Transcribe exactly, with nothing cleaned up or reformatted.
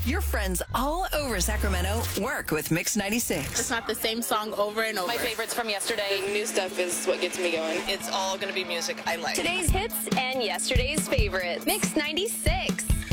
Your friends all over Sacramento work with Mix ninety-six. It's not the same song over and over. My favorites from yesterday. The new stuff is what gets me going. It's all going to be music I like. Today's hits and yesterday's favorites. Mix ninety-six.